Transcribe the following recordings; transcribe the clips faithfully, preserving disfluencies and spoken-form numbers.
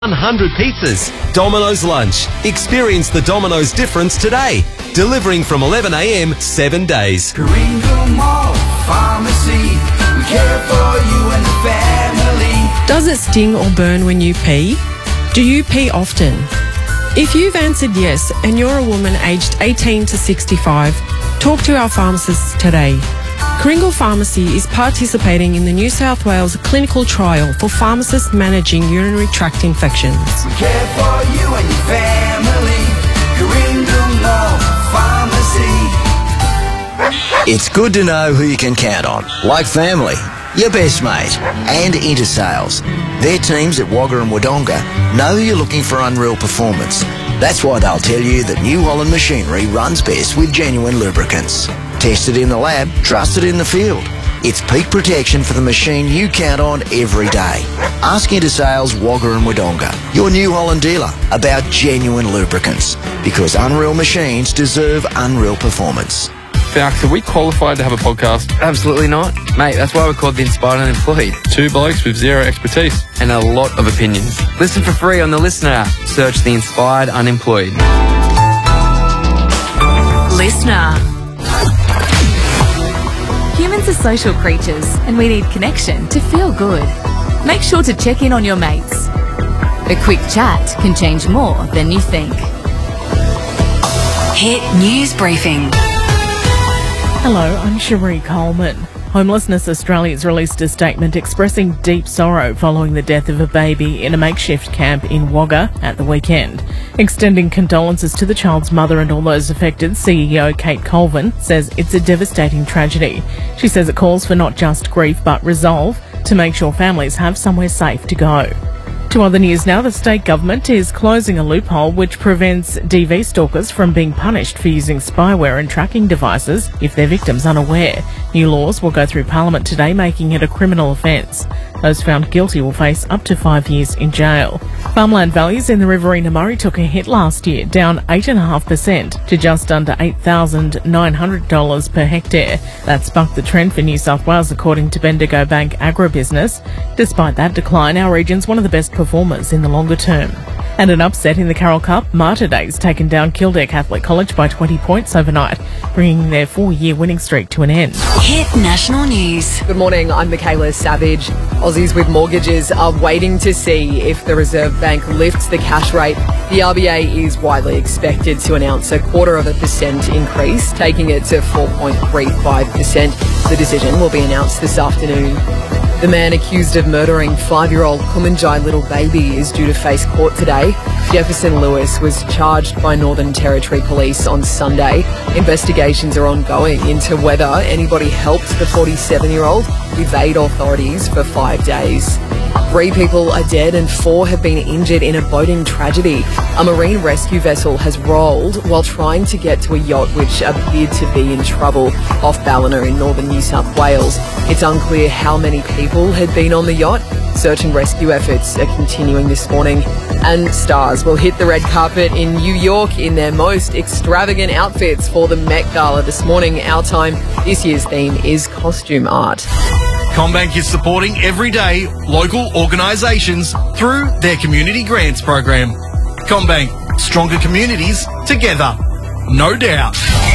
one hundred pizzas. Domino's Lunch. Experience the Domino's difference today. Delivering from eleven a m, seven days. Coringo Mall Pharmacy. We care for you and the family. Does it sting or burn when you pee? Do you pee often? If you've answered yes and you're a woman aged eighteen to sixty-five, talk to our pharmacists today. Coringo Pharmacy is participating in the New South Wales clinical trial for pharmacists managing urinary tract infections. We care for you and your family. Coringo Mall Pharmacy. It's good to know who you can count on, like family, your best mate, and Intersales. Their teams at Wagga and Wodonga know you're looking for unreal performance. That's why they'll tell you that New Holland machinery runs best with genuine lubricants. Tested in the lab, trusted in the field. It's peak protection for the machine you count on every day. Ask Intersales Wagga and Wodonga, your New Holland dealer, about genuine lubricants. Because unreal machines deserve unreal performance. Falks, are we qualified to have a podcast? Absolutely not. Mate, that's why we're called The Inspired Unemployed. Two blokes with zero expertise. And a lot of opinions. Listen for free on the Listener app. Search The Inspired Unemployed. Listener. Humans are social creatures and we need connection to feel good. Make sure to check in on your mates. A quick chat can change more than you think. Hit News Briefing. Hello, I'm Cherie Coleman. Homelessness Australia's released a statement expressing deep sorrow following the death of a baby in a makeshift camp in Wagga at the weekend. Extending condolences to the child's mother and all those affected, C E O Kate Colvin says it's a devastating tragedy. She says it calls for not just grief but resolve to make sure families have somewhere safe to go. To other news now, the state government is closing a loophole which prevents D V stalkers from being punished for using spyware and tracking devices if their victims unaware. New laws will go through Parliament today, making it a criminal offence. Those found guilty will face up to five years in jail. Farmland values in the Riverina Murray took a hit last year, down eight point five percent to just under eight thousand nine hundred dollars per hectare. That's bucked the trend for New South Wales, according to Bendigo Bank Agribusiness. Despite that decline, our region's one of the best performers in the longer term. And an upset in the Carroll Cup, Mater Day's taken down Kildare Catholic College by twenty points overnight, bringing their four-year winning streak to an end. Hit National News. Good morning, I'm Michaela Savage. Aussies with mortgages are waiting to see if the Reserve Bank lifts the cash rate. The R B A is widely expected to announce a quarter of a percent increase, taking it to four point three five percent. The decision will be announced this afternoon. The man accused of murdering five-year-old Kumanjai little baby is due to face court today. Jefferson Lewis was charged by Northern Territory Police on Sunday. Investigations are ongoing into whether anybody helped the forty-seven-year-old evade authorities for five days. Three people are dead and four have been injured in a boating tragedy. A marine rescue vessel has rolled while trying to get to a yacht which appeared to be in trouble off Ballina in northern New South Wales. It's unclear how many people had been on the yacht. Search and rescue efforts are continuing this morning. And stars will hit the red carpet in New York in their most extravagant outfits for the Met Gala this morning. Our time, this year's theme is costume art. CommBank is supporting everyday local organisations through their community grants program. CommBank, stronger communities together, no doubt.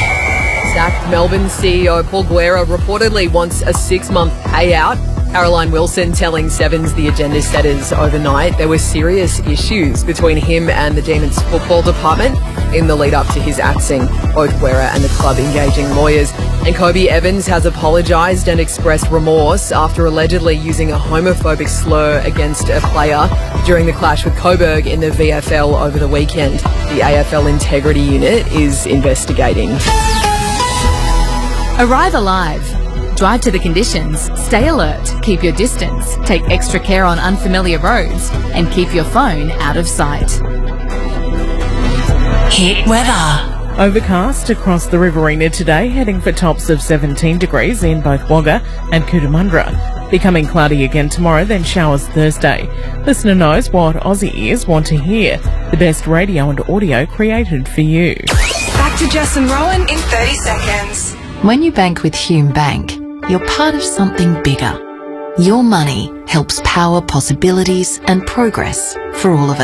Sacked Melbourne C E O Paul Guerra reportedly wants a six-month payout. Caroline Wilson telling Sevens the agenda setters overnight there were serious issues between him and the Demons football department in the lead up to his axing, both Guerra and the club engaging lawyers. And Kobe Evans has apologised and expressed remorse after allegedly using a homophobic slur against a player during the clash with Coburg in the V F L over the weekend. The A F L Integrity Unit is investigating. Arrive alive. Drive to the conditions, stay alert, keep your distance, take extra care on unfamiliar roads, and keep your phone out of sight. Hit weather. Overcast across the Riverina today, heading for tops of seventeen degrees in both Wagga and Cootamundra. Becoming cloudy again tomorrow, then showers Thursday. Listener knows what Aussie ears want to hear. The best radio and audio created for you. Back to Jess and Rowan in thirty seconds. When you bank with Hume Bank, you're part of something bigger. Your money helps power possibilities and progress for all of us.